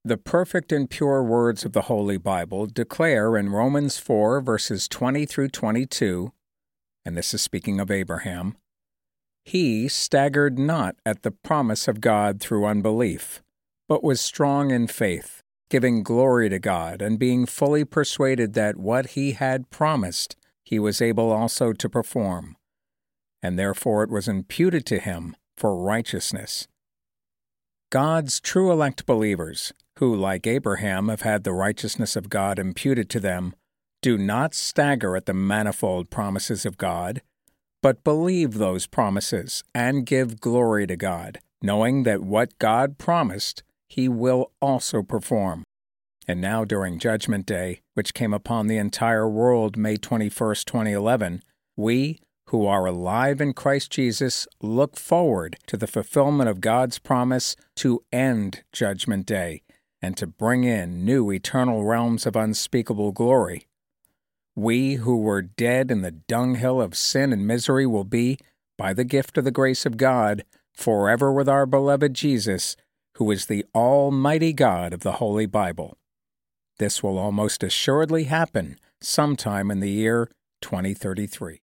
The perfect and pure words of the Holy Bible declare in Romans 4, verses 20 through 22, and this is speaking of Abraham, "He staggered not at the promise of God through unbelief, but was strong in faith, giving glory to God, and being fully persuaded that what he had promised he was able also to perform. And therefore it was imputed to him for righteousness." God's true elect believers, who, like Abraham, have had the righteousness of God imputed to them, do not stagger at the manifold promises of God, but believe those promises and give glory to God, knowing that what God promised He will also perform. And now during Judgment Day, which came upon the entire world May 21st, 2011, we, who are alive in Christ Jesus, look forward to the fulfillment of God's promise to end Judgment Day and to bring in new eternal realms of unspeakable glory. We who were dead in the dunghill of sin and misery will be, by the gift of the grace of God, forever with our beloved Jesus, who is the Almighty God of the Holy Bible. This will almost assuredly happen sometime in the year 2033.